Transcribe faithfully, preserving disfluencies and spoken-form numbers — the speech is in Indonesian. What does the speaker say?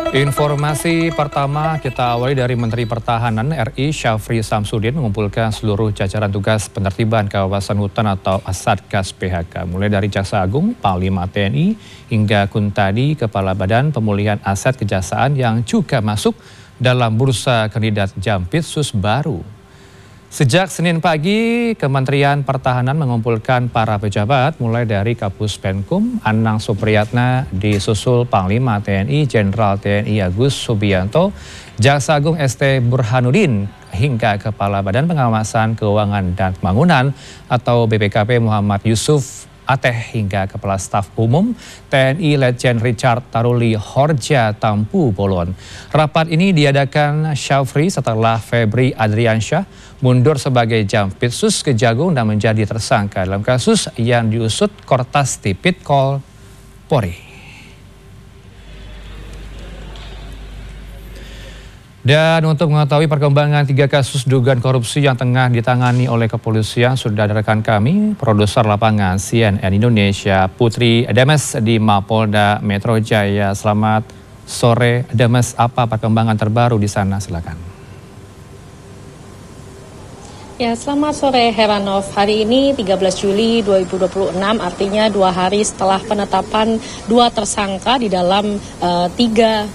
Informasi pertama kita awali dari Menteri Pertahanan R I Syafri Samsudin mengumpulkan seluruh jajaran tugas penertiban kawasan hutan atau Satgas P H K. Mulai dari Jaksa Agung, Panglima T N I, hingga Kuntadi, Kepala Badan Pemulihan Aset Kejaksaan yang juga masuk dalam bursa kandidat Jampitsus baru. Sejak Senin pagi, Kementerian Pertahanan mengumpulkan para pejabat mulai dari Kapus Penkum, Anang Supriyatna, disusul Panglima T N I, Jenderal T N I Agus Subianto, Jaksa Agung S T Burhanuddin, hingga Kepala Badan Pengawasan Keuangan dan Pembangunan atau B P K P Muhammad Yusuf Ateh, hingga Kepala Staf Umum T N I Letjen Richard Taruli Horja Tampu Bolon. Rapat ini diadakan Syafri setelah Febri Adriansyah mundur sebagai Jampitsus Kejagung dan menjadi tersangka dalam kasus yang diusut Kortas Tipikor Polri. Dan untuk mengetahui perkembangan tiga kasus dugaan korupsi yang tengah ditangani oleh kepolisian, sudah ada rekan kami, produser lapangan C N N Indonesia, Putri Demes di Mapolda Metro Jaya. Selamat sore, Demes. Apa perkembangan terbaru di sana? Silakan. Ya, selamat sore Heranov. Hari ini tiga belas Juli dua ribu dua puluh enam, artinya dua hari setelah penetapan dua tersangka di dalam uh, tiga